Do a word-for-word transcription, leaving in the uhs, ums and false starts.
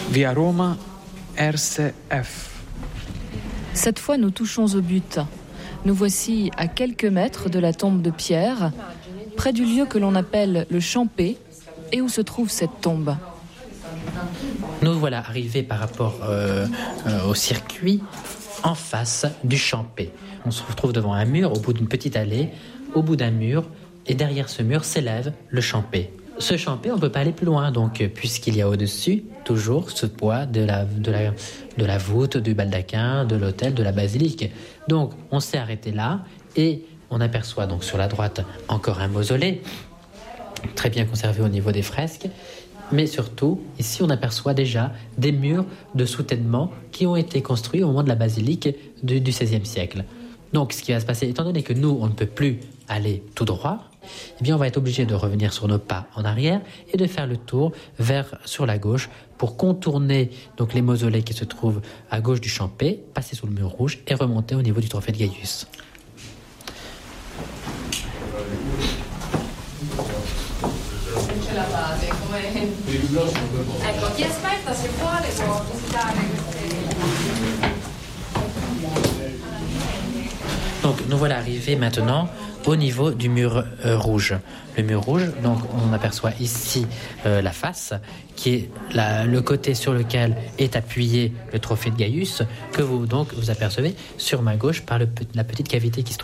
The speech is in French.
Via Roma, R C F. Cette fois, nous touchons au but. Nous voici à quelques mètres de la tombe de Pierre, près du lieu que l'on appelle le Champé, et où se trouve cette tombe. Nous voilà arrivés par rapport euh, euh, au circuit en face du Champé. On se retrouve devant un mur, au bout d'une petite allée, au bout d'un mur, et derrière ce mur s'élève le Champé. Ce Champé, on ne peut pas aller plus loin, donc, puisqu'il y a au-dessus toujours ce poids de la, de, la, de la voûte, du baldaquin, de l'autel, de la basilique. Donc, on s'est arrêté là, et on aperçoit donc sur la droite encore un mausolée, très bien conservé au niveau des fresques, mais surtout, ici, on aperçoit déjà des murs de soutènement qui ont été construits au moment de la basilique du, du seizième siècle. Donc, ce qui va se passer, étant donné que nous, on ne peut plus aller tout droit, eh bien, on va être obligé de revenir sur nos pas en arrière et de faire le tour vers sur la gauche pour contourner donc les mausolées qui se trouvent à gauche du Champé, passer sous le mur rouge et remonter au niveau du trophée de Gaius. Donc nous voilà arrivés maintenant au niveau du mur euh, rouge. Le mur rouge, donc on aperçoit ici euh, la face, qui est la, le côté sur lequel est appuyé le trophée de Gaius, que vous donc vous apercevez sur ma gauche par le, la petite cavité qui se trouve